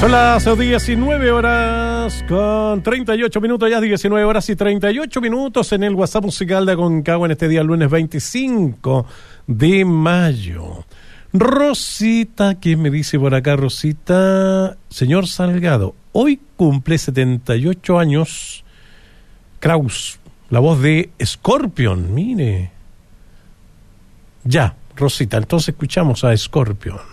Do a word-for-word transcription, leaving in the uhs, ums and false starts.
Son las diecinueve horas con treinta y ocho minutos, ya diecinueve horas y treinta y ocho minutos en el WhatsApp musical de Aconcagua en este día lunes veinticinco de mayo. Rosita, ¿qué me dice por acá Rosita? Señor Salgado, hoy cumple setenta y ocho años Kraus, la voz de Scorpion, mire. Ya, Rosita, entonces escuchamos a Scorpion.